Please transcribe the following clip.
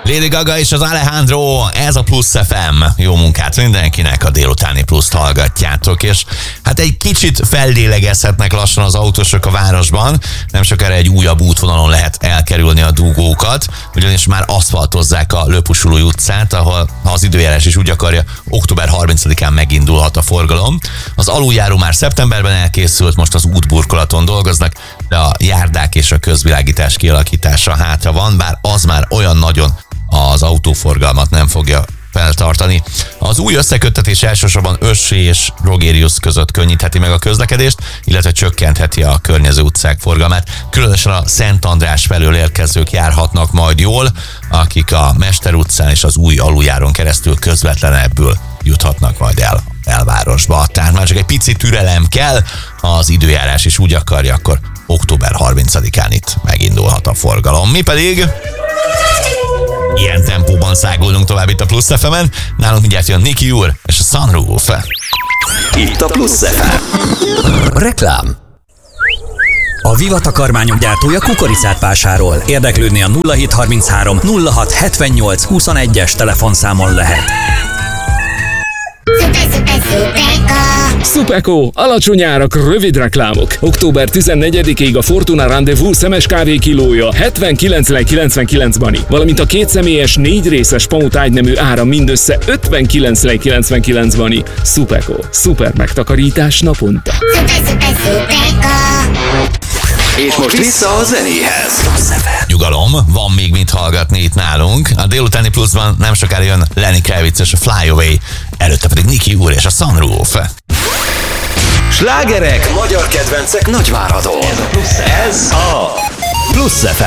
Lady Gaga és az Alejandro, ez a Plusz FM. Jó munkát mindenkinek, a délutáni Pluszt hallgatjátok, és hát egy kicsit fellélegezhetnek lassan az autósok a városban, nem sokára egy újabb útvonalon lehet elkerülni a dugókat, ugyanis már aszfaltozzák a Löpusulúj utcát, ahol, ha az időjárás is úgy akarja, október 30-án megindulhat a forgalom. Az aluljáró már szeptemberben elkészült, most az útburkolaton dolgoznak, de a járdák és a közvilágítás kialakítása hátra van, bár az már olyan nagyon az autóforgalmat nem fogja feltartani. Az új összeköttetés elsősorban Össé és Rogérius között könnyítheti meg a közlekedést, illetve csökkentheti a környező utcák forgalmát. Különösen a Szent András felől érkezők járhatnak majd jól, akik a Mester utcán és az új aluljáron keresztül közvetlenebbül juthatnak majd el belvárosba. Tehát már csak egy pici türelem kell, ha az időjárás is úgy akarja, akkor október 30-án itt megindulhat a forgalom. Mi pedig ilyen tempóban szágulunk tovább itt a Plusz FM-en. Nálunk mindjárt jön Niki úr és a Sunroof. Itt a Plusz FM. Reklám. A Viva takarmányok gyártója kukoricát vásárol. Érdeklődni a 0733 06 78 21-es telefonszámon lehet. Szupeko, alacsony árak, rövid reklámok. Október 14-ig a Fortuna Rendezvous szemes kávé kilója 79,99 bani, valamint a kétszemélyes 4 részes pamut ágynemű ára mindössze 59,99 bani. Szupeko, szuper megtakarítás naponta. És most vissza a zenéhez. Nyugalom, van még mit hallgatni itt nálunk. A délutáni Pluszban nem sokára jön Lenny Kravitz és a Fly Away, előtte pedig Niki úr és a Sunroof. Slágerek, magyar kedvencek Nagyváradon. Ez a Plusz FM.